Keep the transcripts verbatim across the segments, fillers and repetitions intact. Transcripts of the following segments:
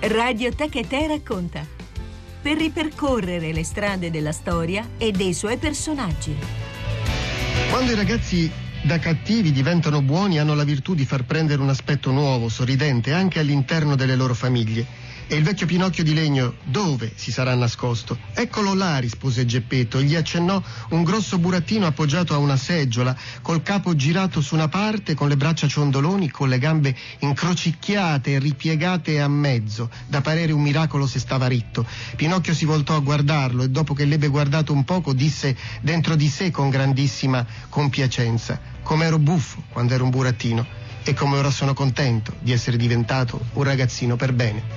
Radioteca Te racconta, per ripercorrere le strade della storia e dei suoi personaggi. Quando i ragazzi da cattivi diventano buoni, hanno la virtù di far prendere un aspetto nuovo, sorridente, anche all'interno delle loro famiglie. E il vecchio Pinocchio di legno dove si sarà nascosto? Eccolo là, rispose Geppetto, e gli accennò un grosso burattino appoggiato a una seggiola, col capo girato su una parte, con le braccia ciondoloni, con le gambe incrocicchiate e ripiegate a mezzo, da parere un miracolo se stava ritto. Pinocchio si voltò a guardarlo e dopo che l'ebbe guardato un poco disse dentro di sé con grandissima compiacenza: com'ero buffo quando ero un burattino e come ora sono contento di essere diventato un ragazzino per bene.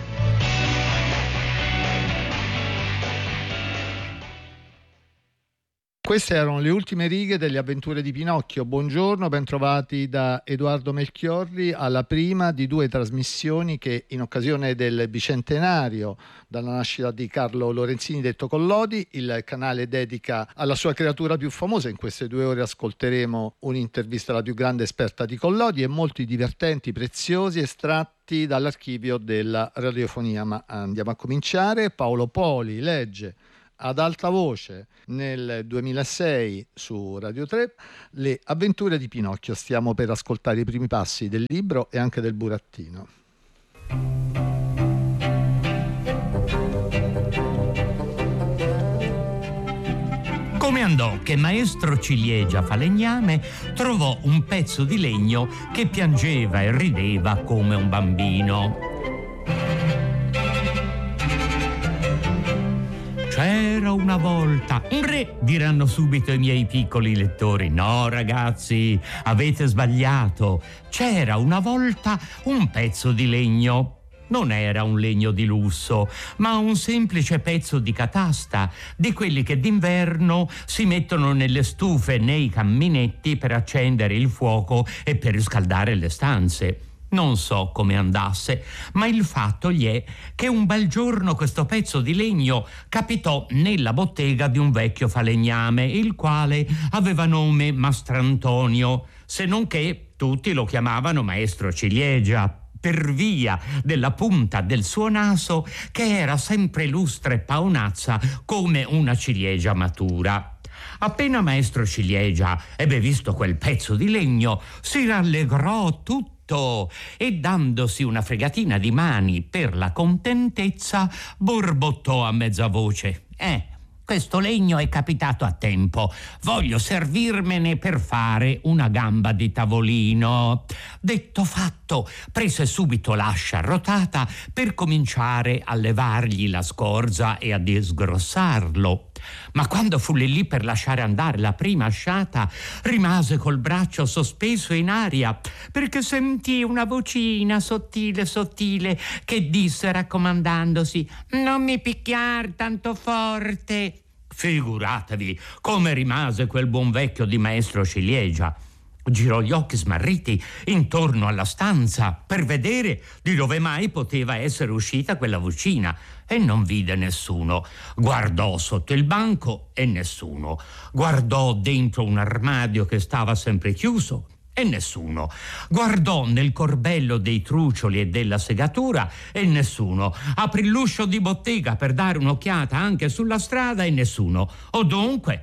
Queste erano le ultime righe delle avventure di Pinocchio. Buongiorno, bentrovati da Edoardo Melchiorri alla prima di due trasmissioni che, in occasione del bicentenario dalla nascita di Carlo Lorenzini detto Collodi, il canale dedica alla sua creatura più famosa. In queste due ore ascolteremo un'intervista alla più grande esperta di Collodi e molti divertenti, preziosi estratti dall'archivio della radiofonia. Ma andiamo a cominciare. Paolo Poli legge ad alta voce nel duemilasei su Radio tre Le avventure di Pinocchio. Stiamo per ascoltare i primi passi del libro e anche del burattino. Come andò che maestro Ciliegia Falegname trovò un pezzo di legno che piangeva e rideva come un bambino. C'era una volta un re, diranno subito i miei piccoli lettori. No, ragazzi, avete sbagliato. C'era una volta un pezzo di legno. Non era un legno di lusso, ma un semplice pezzo di catasta, di quelli che d'inverno si mettono nelle stufe e nei camminetti per accendere il fuoco e per riscaldare le stanze. Non so come andasse, ma il fatto gli è che un bel giorno questo pezzo di legno capitò nella bottega di un vecchio falegname, il quale aveva nome Mastrantonio, se non che tutti lo chiamavano Maestro Ciliegia, per via della punta del suo naso che era sempre lustra e paonazza come una ciliegia matura. Appena Maestro Ciliegia ebbe visto quel pezzo di legno, si rallegrò tutto e, dandosi una fregatina di mani per la contentezza, borbottò a mezza voce: Eh, questo legno è capitato a tempo. Voglio servirmene per fare una gamba di tavolino. Detto fatto, prese subito l'ascia rotata per cominciare a levargli la scorza e a disgrossarlo. Ma quando fu lì lì per lasciare andare la prima asciata, rimase col braccio sospeso in aria, perché sentì una vocina sottile sottile che disse, raccomandandosi: non mi picchiar tanto forte. Figuratevi come rimase quel buon vecchio di Maestro Ciliegia. Girò gli occhi smarriti intorno alla stanza per vedere di dove mai poteva essere uscita quella vocina e non vide nessuno. Guardò sotto il banco e nessuno. Guardò dentro un armadio che stava sempre chiuso e nessuno. Guardò nel corbello dei trucioli e della segatura e nessuno. Aprì l'uscio di bottega per dare un'occhiata anche sulla strada e nessuno. O dunque...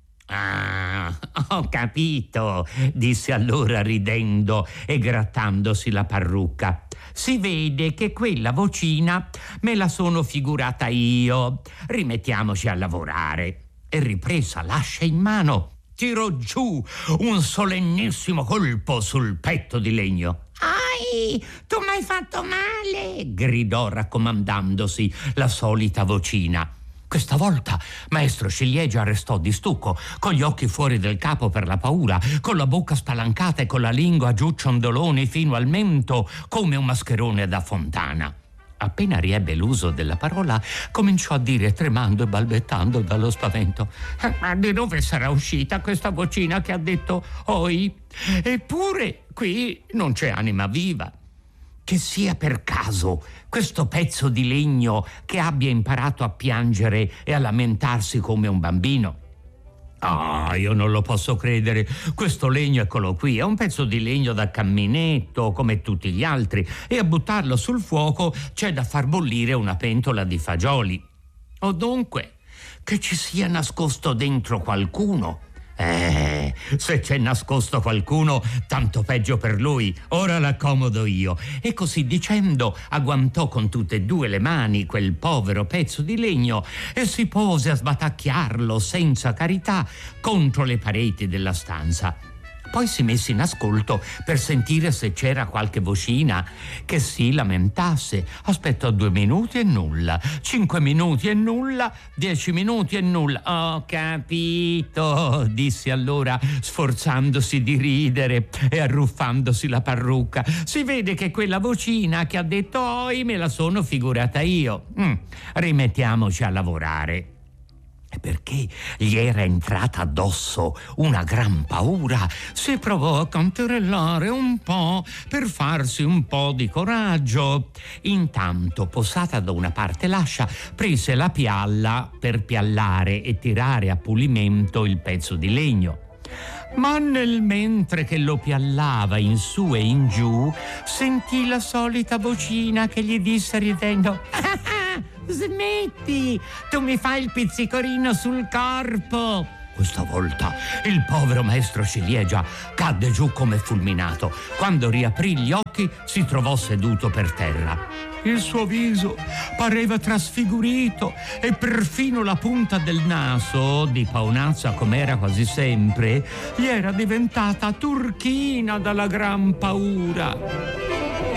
Ah, ho capito, disse allora ridendo e grattandosi la parrucca. Si vede che quella vocina me la sono figurata io. Rimettiamoci a lavorare. E ripresa l'ascia in mano, tirò giù un solennissimo colpo sul petto di legno. Ai, tu m'hai fatto male, gridò raccomandandosi la solita vocina. Questa volta Maestro Ciliegia restò di stucco, con gli occhi fuori del capo per la paura, con la bocca spalancata e con la lingua giù ciondoloni fino al mento, come un mascherone da fontana. Appena riebbe l'uso della parola, cominciò a dire, tremando e balbettando dallo spavento: ma di dove sarà uscita questa vocina che ha detto oi? Eppure qui non c'è anima viva. Che sia per caso questo pezzo di legno che abbia imparato a piangere e a lamentarsi come un bambino. Ah, io non lo posso credere. Questo legno, eccolo qui, è un pezzo di legno da camminetto, come tutti gli altri, e a buttarlo sul fuoco c'è da far bollire una pentola di fagioli. O dunque, che ci sia nascosto dentro qualcuno. Eh, se c'è nascosto qualcuno, tanto peggio per lui. Ora l'accomodo io. E così dicendo agguantò con tutte e due le mani quel povero pezzo di legno e si pose a sbatacchiarlo senza carità contro le pareti della stanza. Poi si mise in ascolto per sentire se c'era qualche vocina che si lamentasse. Aspettò due minuti e nulla, cinque minuti e nulla, dieci minuti e nulla. Ho capito, disse allora, sforzandosi di ridere e arruffandosi la parrucca. Si vede che quella vocina che ha detto oi me la sono figurata io. Mm, rimettiamoci a lavorare. Perché gli era entrata addosso una gran paura, si provò a canterellare un po' per farsi un po' di coraggio. Intanto, posata da una parte l'ascia, prese la pialla per piallare e tirare a pulimento il pezzo di legno. Ma nel mentre che lo piallava in su e in giù, sentì la solita vocina che gli disse ridendo: smetti, tu mi fai il pizzicorino sul corpo. Questa volta il povero maestro Ciliegia cadde giù come fulminato. Quando riaprì gli occhi si trovò seduto per terra. Il suo viso pareva trasfigurito e perfino la punta del naso, di paonazza com'era quasi sempre, gli era diventata turchina dalla gran paura.